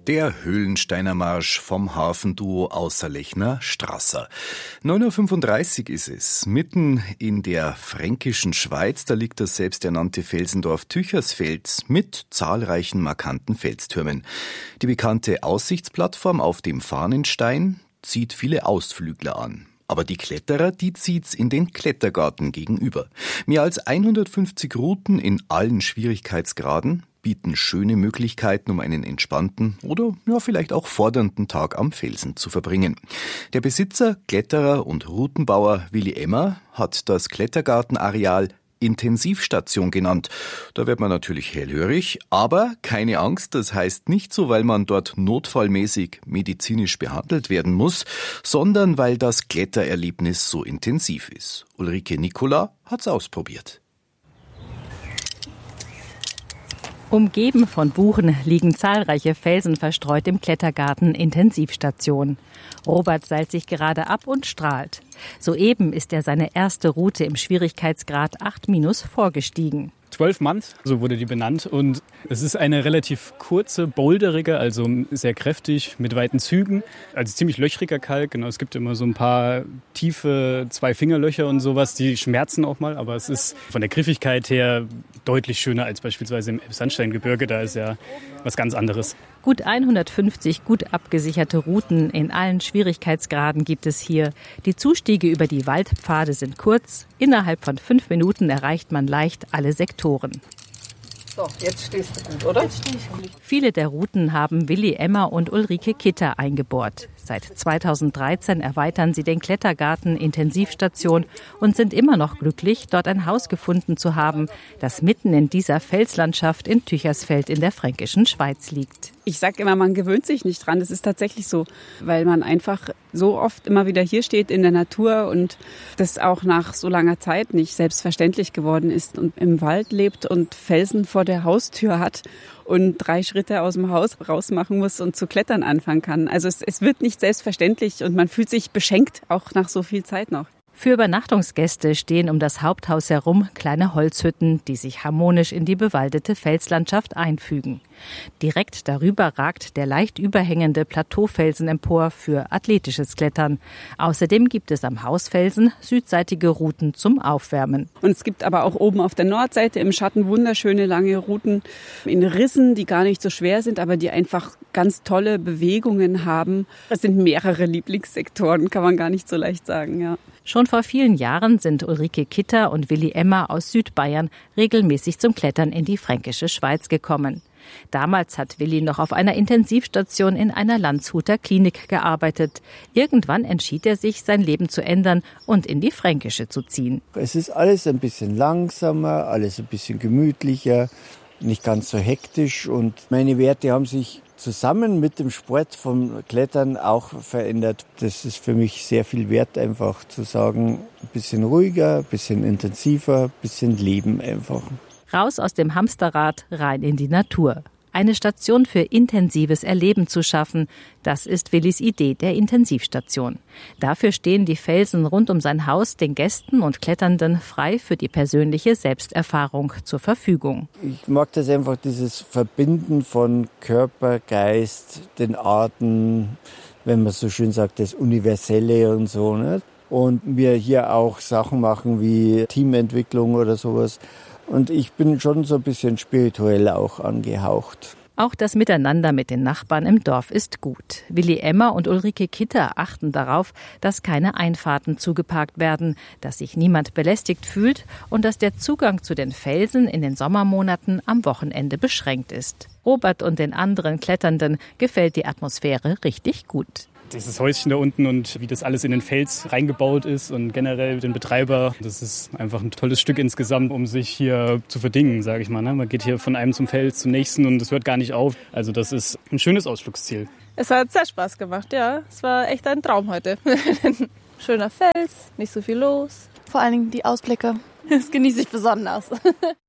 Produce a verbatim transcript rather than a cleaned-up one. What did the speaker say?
Der Höhlensteiner Marsch vom Hafenduo Ausserlechner-Strasser. neun Uhr fünfunddreißig ist es. Mitten in der fränkischen Schweiz, da liegt das selbsternannte Felsendorf Tüchersfeld mit zahlreichen markanten Felstürmen. Die bekannte Aussichtsplattform auf dem Fahnenstein zieht viele Ausflügler an. Aber die Kletterer, die zieht's in den Klettergarten gegenüber. Mehr als hundertfünfzig Routen in allen Schwierigkeitsgraden bieten schöne Möglichkeiten, um einen entspannten oder ja, vielleicht auch fordernden Tag am Felsen zu verbringen. Der Besitzer, Kletterer und Routenbauer Willi Emmer hat das Klettergartenareal Intensivstation genannt. Da wird man natürlich hellhörig, aber keine Angst, das heißt nicht so, weil man dort notfallmäßig medizinisch behandelt werden muss, sondern weil das Klettererlebnis so intensiv ist. Ulrike Nicola hat's ausprobiert. Umgeben von Buchen liegen zahlreiche Felsen verstreut im Klettergarten Intensivstation. Robert seilt sich gerade ab und strahlt. Soeben ist er seine erste Route im Schwierigkeitsgrad acht minus vorgestiegen. Zwölf Mann, so wurde die benannt. Und es ist eine relativ kurze, boulderige, also sehr kräftig, mit weiten Zügen. Also ziemlich löchriger Kalk. Genau, es gibt immer so ein paar tiefe Zwei-Fingerlöcher und sowas, die schmerzen auch mal. Aber es ist von der Griffigkeit her deutlich schöner als beispielsweise im Elbsandsteingebirge. Da ist ja was ganz anderes. Gut hundertfünfzig gut abgesicherte Routen in allen Schwierigkeitsgraden gibt es hier. Die Zustiege über die Waldpfade sind kurz. Innerhalb von fünf Minuten erreicht man leicht alle Sektoren. So, jetzt stehst du gut, oder? Jetzt stehe ich gut. Viele der Routen haben Willi Emmer und Ulrike Kitter eingebohrt. Seit zweitausenddreizehn erweitern sie den Klettergarten Intensivstation und sind immer noch glücklich, dort ein Haus gefunden zu haben, das mitten in dieser Felslandschaft in Tüchersfeld in der fränkischen Schweiz liegt. Ich sage immer, man gewöhnt sich nicht dran. Das ist tatsächlich so, weil man einfach so oft immer wieder hier steht in der Natur und das auch nach so langer Zeit nicht selbstverständlich geworden ist und im Wald lebt und Felsen vor der Haustür hat und drei Schritte aus dem Haus raus machen muss und zu klettern anfangen kann. Also es, es wird nicht selbstverständlich und man fühlt sich beschenkt, auch nach so viel Zeit noch. Für Übernachtungsgäste stehen um das Haupthaus herum kleine Holzhütten, die sich harmonisch in die bewaldete Felslandschaft einfügen. Direkt darüber ragt der leicht überhängende Plateaufelsen empor für athletisches Klettern. Außerdem gibt es am Hausfelsen südseitige Routen zum Aufwärmen. Und es gibt aber auch oben auf der Nordseite im Schatten wunderschöne lange Routen in Rissen, die gar nicht so schwer sind, aber die einfach ganz tolle Bewegungen haben. Das sind mehrere Lieblingssektoren, kann man gar nicht so leicht sagen, ja. Schon vor vielen Jahren sind Ulrike Kitter und Willi Emmer aus Südbayern regelmäßig zum Klettern in die fränkische Schweiz gekommen. Damals hat Willi noch auf einer Intensivstation in einer Landshuter Klinik gearbeitet. Irgendwann entschied er sich, sein Leben zu ändern und in die Fränkische zu ziehen. Es ist alles ein bisschen langsamer, alles ein bisschen gemütlicher, nicht ganz so hektisch und meine Werte haben sich zusammen mit dem Sport vom Klettern auch verändert. Das ist für mich sehr viel wert, einfach zu sagen, ein bisschen ruhiger, ein bisschen intensiver, ein bisschen Leben einfach. Raus aus dem Hamsterrad, rein in die Natur. Eine Station für intensives Erleben zu schaffen, das ist Willis Idee der Intensivstation. Dafür stehen die Felsen rund um sein Haus den Gästen und Kletternden frei für die persönliche Selbsterfahrung zur Verfügung. Ich mag das einfach, dieses Verbinden von Körper, Geist, den Arten, wenn man so schön sagt, das Universelle und so, ne? Und wir hier auch Sachen machen wie Teamentwicklung oder sowas. Und ich bin schon so ein bisschen spirituell auch angehaucht. Auch das Miteinander mit den Nachbarn im Dorf ist gut. Willi Emmer und Ulrike Kitter achten darauf, dass keine Einfahrten zugeparkt werden, dass sich niemand belästigt fühlt und dass der Zugang zu den Felsen in den Sommermonaten am Wochenende beschränkt ist. Robert und den anderen Kletternden gefällt die Atmosphäre richtig gut. Dieses Häuschen da unten und wie das alles in den Fels reingebaut ist und generell den Betreiber, das ist einfach ein tolles Stück insgesamt, um sich hier zu verdingen, sage ich mal. Man geht hier von einem zum Fels zum nächsten und es hört gar nicht auf. Also das ist ein schönes Ausflugsziel. Es hat sehr Spaß gemacht, ja. Es war echt ein Traum heute. Schöner Fels, nicht so viel los. Vor allen Dingen die Ausblicke. Das genieße ich besonders.